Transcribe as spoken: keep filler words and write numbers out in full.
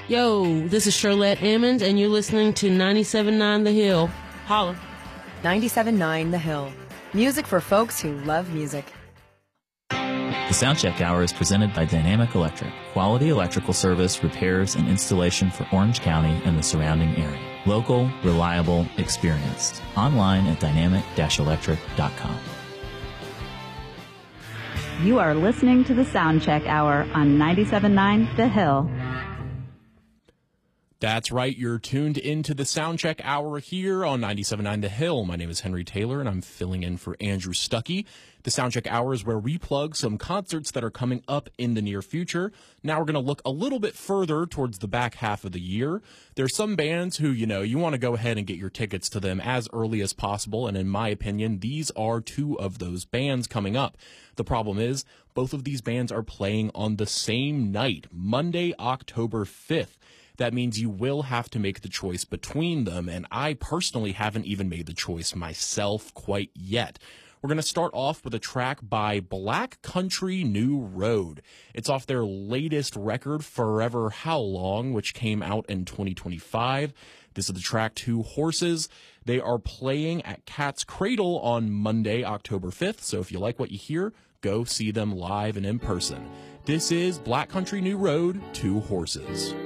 Yo, this is Shirlette Emmons, and you're listening to ninety-seven point nine The Hill. Holla. ninety-seven point nine The Hill. Music for folks who love music. The Soundcheck Hour is presented by Dynamic Electric, quality electrical service, repairs, and installation for Orange County and the surrounding area. Local, reliable, experienced. Online at dynamic dash electric dot com. You are listening to the Soundcheck Hour on ninety-seven point nine The Hill. That's right. You're tuned into the Soundcheck Hour here on ninety-seven point nine The Hill. My name is Henry Taylor, and I'm filling in for Andrew Stuckey. The Soundcheck Hour is where we plug some concerts that are coming up in the near future. Now we're going to look a little bit further towards the back half of the year. There's some bands who, you know, you want to go ahead and get your tickets to them as early as possible, and in my opinion, these are two of those bands coming up. The problem is, both of these bands are playing on the same night, Monday, October fifth. That means you will have to make the choice between them, and I personally haven't even made the choice myself quite yet. We're going to start off with a track by Black Country New Road. It's off their latest record, Forever How Long, which came out in twenty twenty-five. This is the track Two Horses. They are playing at Cat's Cradle on Monday, October fifth, so if you like what you hear, go see them live and in person. This is Black Country New Road, Two Horses.